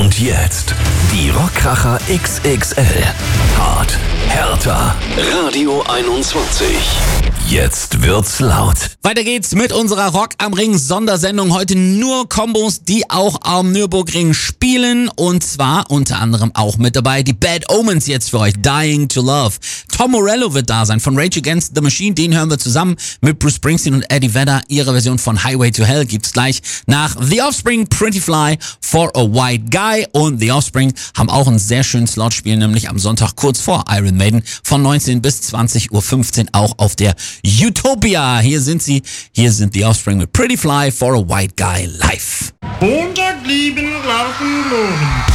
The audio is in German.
Und jetzt die Rockkracher XXL. Hart, härter. Radio 21. Jetzt wird's laut. Weiter geht's mit unserer Rock am Ring Sondersendung. Heute nur Kombos, die auch am Nürburgring spielen. Und zwar unter anderem auch mit dabei die Bad Omens jetzt für euch. Dying to Love. Tom Morello wird da sein von Rage Against the Machine. Den hören wir zusammen mit Bruce Springsteen und Eddie Vedder. Ihre Version von Highway to Hell gibt's gleich nach The Offspring, Pretty Fly for a White Guy. Und The Offspring haben auch einen sehr schönen Slot, spielen nämlich am Sonntag kurz vor Iron Maiden von 19 bis 20.15 Uhr auch auf der Utopia. Hier sind sie. Hier sind The Offspring mit Pretty Fly for a White Guy live. 100 lieben Glauben.